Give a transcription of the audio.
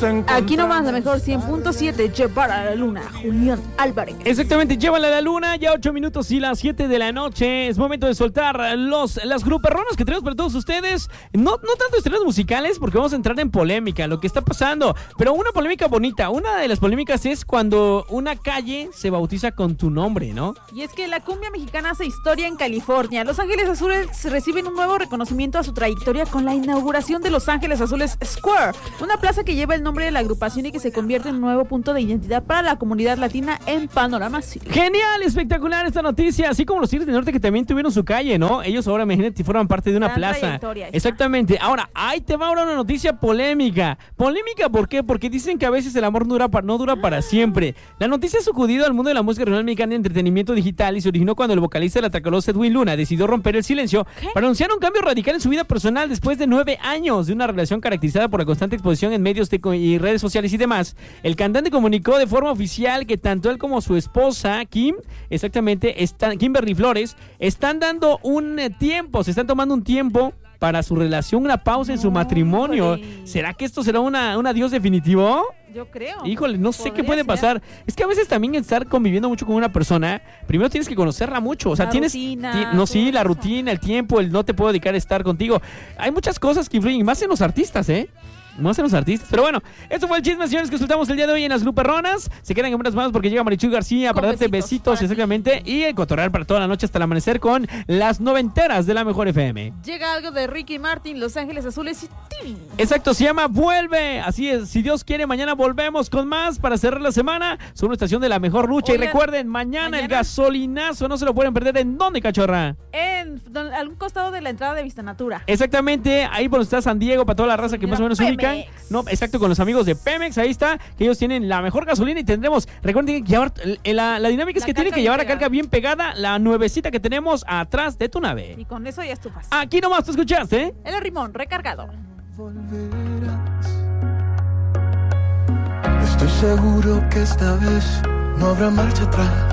Aquí nomás la mejor 100.7, llevar a la luna, Julián Álvarez. Exactamente, llévala a la luna, ya 8 minutos y las 7 de la noche. Es momento de soltar las gruperronas que tenemos para todos ustedes. No tanto estrenos musicales, porque vamos a entrar en polémica, lo que está pasando. Pero una polémica bonita. Una de las polémicas es cuando una calle se bautiza con tu nombre, ¿no? Y es que la cumbia mexicana hace historia en California. Los Ángeles Azules reciben un nuevo reconocimiento a su trayectoria con la inauguración de Los Ángeles Azules Square, una plaza que lleva el nombre de la agrupación y que se convierte en un nuevo punto de identidad para la comunidad latina en Panorama City. Genial, espectacular esta noticia, así como los Tigres del Norte que también tuvieron su calle, ¿no? Ellos ahora, imagínate, forman parte de una plaza. Exactamente. Ahora, ahí te va ahora una noticia polémica. ¿Polémica por qué? Porque dicen que a veces el amor no dura para siempre. La noticia ha sacudido al mundo de la música regional mexicana y entretenimiento digital y se originó cuando el vocalista de la Tracalosa, Edwin Luna, decidió romper el silencio para anunciar un cambio radical en su vida personal después de 9 años de una relación caracterizada por la constante exposición en medios y redes sociales y demás. El cantante comunicó de forma oficial que tanto él como su esposa, Kimberly Flores, están dando se están tomando un tiempo para su relación, una pausa en su matrimonio. ¿Será que esto será un adiós definitivo? Yo creo. Híjole, no sé qué puede pasar. Es que a veces también estar conviviendo mucho con una persona, primero tienes que conocerla mucho. O sea, la rutina, el tiempo, el no te puedo dedicar a estar contigo. Hay muchas cosas que influyen, más en los artistas, Más en los artistas. Pero bueno, esto fue el chisme, señores, que soltamos el día de hoy en las gruperronas. Se quedan en buenas manos porque llega Marichuy García para darte besitos, exactamente. Y el cotorrear para toda la noche hasta el amanecer con las noventeras de la mejor FM. Llega algo de Ricky Martin, Los Ángeles Azules y TV. Exacto, se llama Vuelve. Así es, si Dios quiere, mañana volvemos con más para cerrar la semana. Son una estación de la mejor lucha. Oigan, y recuerden, mañana el gasolinazo, no se lo pueden perder. ¿En dónde, cachorra? En algún costado de la entrada de Vista Natura. Exactamente, ahí por donde está San Diego, para toda la raza que más o menos ubica. No, exacto, con los amigos de Pemex, ahí está, que ellos tienen la mejor gasolina y tendremos, recuerden que llevar, la dinámica es que tienen que llevar la carga bien pegada, la nuevecita que tenemos atrás de tu nave. Y con eso ya estufas. Aquí nomás te escuchaste, El Rimón, recargado. Volverás. Estoy seguro que esta vez no habrá marcha atrás.